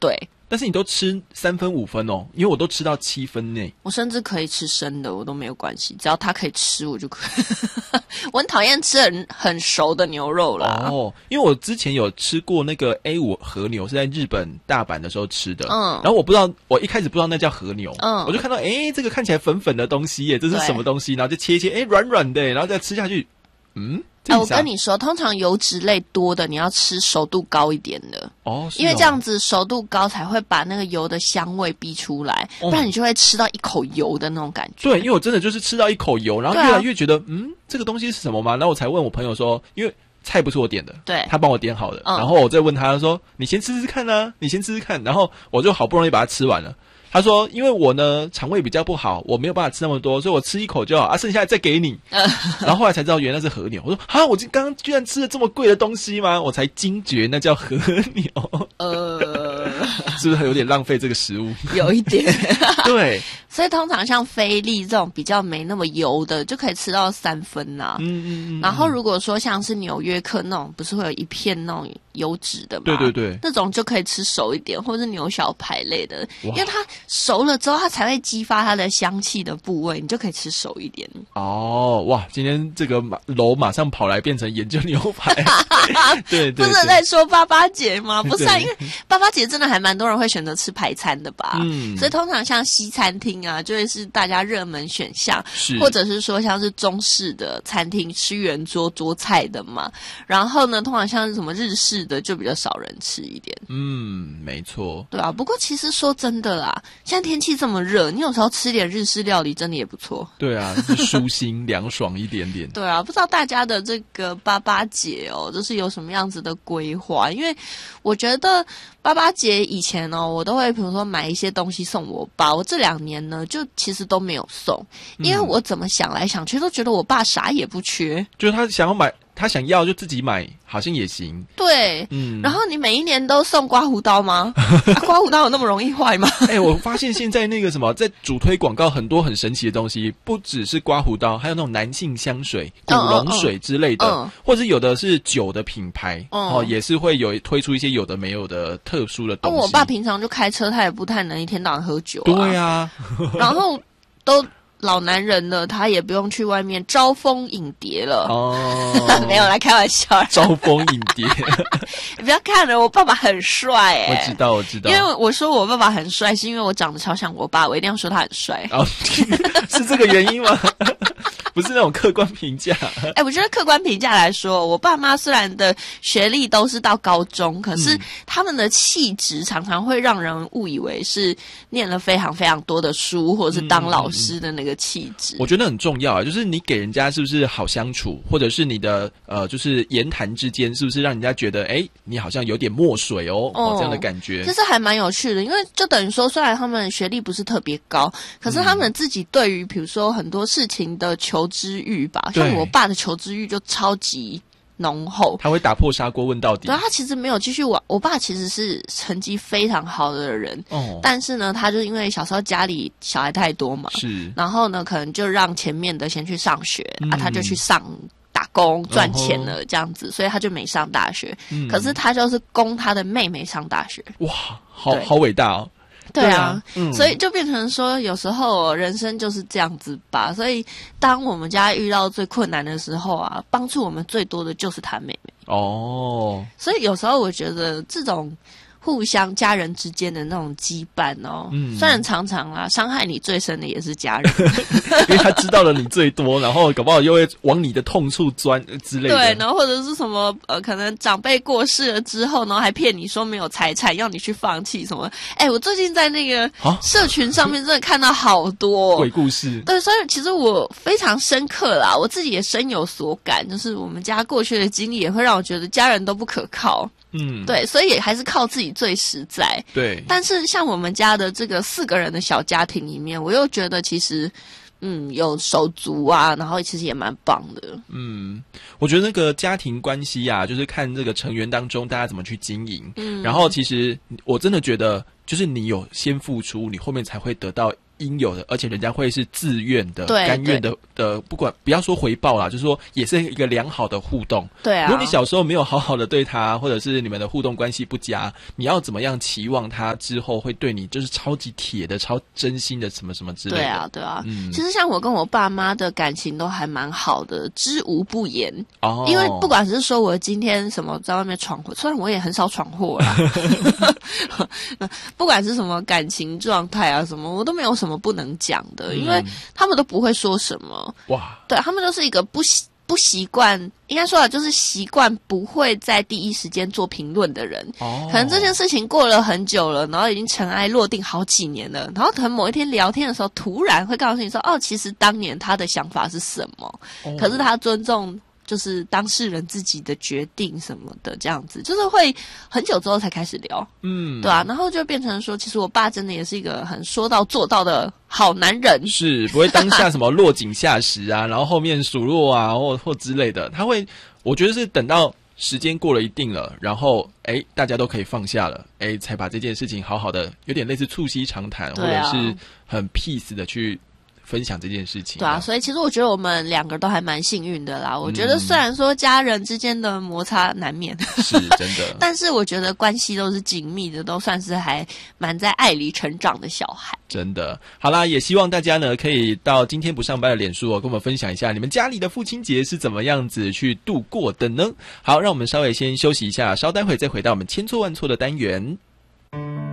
对。 但是你都吃3分5分哦，因为我都吃到7分呢。 我甚至可以吃生的，我都没有关系，只要他可以吃，我就可以。我很讨厌吃很熟的牛肉啦。 哦，因为我之前有吃过那个 A5 和牛，是在日本大阪的时候吃的。然后我不知道，我一开始不知道那叫和牛。我就看到这个看起来粉粉的东西耶，这是什么东西？然后就切一切，软软的，然后再吃下去， 我跟你说，通常油脂类多的，你要吃熟度高一点的哦， 因为这样子熟度高才会把那个油的香味逼出来，不然你就会吃到一口油的那种感觉。 对，因为我真的就是吃到一口油，然后越来越觉得，这个东西是什么吗？然后我才问我朋友说，因为菜不是我点的， 对， 他帮我点好的，然后我再问他说，你先吃吃看啊，你先吃吃看，然后我就好不容易把它吃完了。他说：“因为我呢肠胃比较不好，我没有办法吃那么多，所以我吃一口就好啊，剩下的再给你。”然后后来才知道原来是和牛。我说：“啊，我刚刚居然吃了这么贵的东西吗？”我才惊觉那叫和牛。是不是很有点浪费这个食物？ 有一点。 对。 所以通常像菲力这种比较没那么油的，就可以吃到3分呐。然后如果说像是纽约客那种，不是会有一片那种油脂的吗？ 对对对， 那种就可以吃熟一点，或者是牛小排类的，因为它熟了之后，它才会激发它的香气的部位，你就可以吃熟一点。 哦，哇！今天这个楼马上跑来变成研究牛排，对， 不是在说爸爸节吗？不是啊，因为爸爸节真的还蛮多人会选择吃排餐的吧？所以通常像西餐厅啊，就会是大家热门选项，或者是说像是中式的餐厅吃圆桌桌菜的嘛。然后呢，通常像是什么日式的就比较少人吃一点。 没错。 对啊，不过其实说真的啦，现在天气这么热，你有时候吃点日式料理真的也不错。 对啊，是舒心凉爽一点点。 对啊，不知道大家的这个爸爸节就是有什么样子的规划？因为我觉得爸爸节以前我都会比如说买一些东西送我爸，我这2年呢就其实都没有送，因为我怎么想来想去都觉得我爸啥也不缺， 就是他想要买，他想要就自己买，好像也行。 对，然后你每一年都送刮胡刀吗？刮胡刀有那么容易坏吗？ 我发现现在那个什么，在主推广告很多很神奇的东西，不只是刮胡刀，还有那种男性香水、古龙水之类的，或者有的是酒的品牌，也是会有推出一些有的没有的特殊的东西。 我爸平常就开车，他也不太能一天到晚喝酒。 对啊， 然后都老男人了，他也不用去外面招蜂引蝶了。没有，来开玩笑。 招蜂引蝶， 你不要看了，我爸爸很帅我知道。 因为我说我爸爸很帅，是因为我长得超像我爸，我一定要说他很帅。 是这个原因吗？不是那种客观评价。 我觉得客观评价来说，我爸妈虽然的学历都是到高中，可是他们的气质常常会让人误以为是念了非常非常多的书，或者是当老师的那个气质。 我觉得很重要啊，就是你给人家是不是好相处，或者是你的就是言谈之间是不是让人家觉得你好像有点墨水这样的感觉。 其实还蛮有趣的，因为就等于说，虽然他们学历不是特别高，可是他们自己对于比如说很多事情的求知欲吧，像我爸的求知欲就超级浓厚， 他会打破砂锅问到底。 对，他其实没有继续玩。我爸其实是成绩非常好的人，但是呢，他就因为小时候家里小孩太多嘛，然后呢，可能就让前面的先去上学他就去打工赚钱了，这样子，所以他就没上大学。可是他就是供他的妹妹上大学。 哇，好伟大哦！ 对啊，所以就变成说，有时候人生就是这样子吧。所以当我们家遇到最困难的时候帮助我们最多的就是他妹妹。所以有时候我觉得这种互相家人之间的那种羁绊虽然常常伤害你最深的也是家人， 因为他知道了你最多，然后搞不好又会往你的痛处钻之类的。 对，然后或者是什么可能长辈过世了之后，然后还骗你说没有财产，要你去放弃什么。我最近在那个社群上面真的看到好多鬼故事。 对，所以其实我非常深刻啦，我自己也深有所感，就是我们家过去的经历也会让我觉得家人都不可靠。对，所以还是靠自己最实在。 对， 但是像我们家的这个4个人的小家庭里面，我又觉得其实有手足然后其实也蛮棒的。 我觉得那个家庭关系就是看这个成员当中大家怎么去经营。然后其实我真的觉得，就是你有先付出，你后面才会得到应有的，而且人家会是自愿的、 对甘愿的，不要说回报啦，就是说也是一个良好的互动。 对啊， 如果你小时候没有好好的对他，或者是你们的互动关系不佳，你要怎么样期望他之后会对你就是超级铁的、超真心的什么什么之类的？ 对啊，对啊。其实像我跟我爸妈的感情都还蛮好的，知无不言。哦，因为不管是说我今天什么在外面闯祸，虽然我也很少闯祸啦，不管是什么感情状态啊什么，我都没有什么不能讲的，因为他们都不会说什么。哇，对，他们都是一个不习惯，应该说啊，就是习惯不会在第一时间做评论的人。哦，可能这件事情过了很久了，然后已经尘埃落定好几年了，然后可能某一天聊天的时候，突然会告诉你说，哦，其实当年他的想法是什么，可是他尊重就是当事人自己的决定什么的，这样子就是会很久之后才开始聊，对啊，然后就变成说，其实我爸真的也是一个很说到做到的好男人， 是不会当下什么落井下石啊，然后后面数落啊或之类的，他会，我觉得是等到时间过了一定了，然后大家都可以放下了，才把这件事情好好的，有点类似促膝长谈，或者是很 peace 的去分享这件事情。 对啊，所以其实我觉得我们两个都还蛮幸运的啦。我觉得虽然说家人之间的摩擦难免， 是真的， 但是我觉得关系都是紧密的，都算是还蛮在爱里成长的小孩。 真的，好啦，也希望大家呢可以到今天不上班的脸书跟我们分享一下你们家里的父亲节是怎么样子去度过的呢？好，让我们稍微先休息一下，稍待会再回到我们千错万错的单元。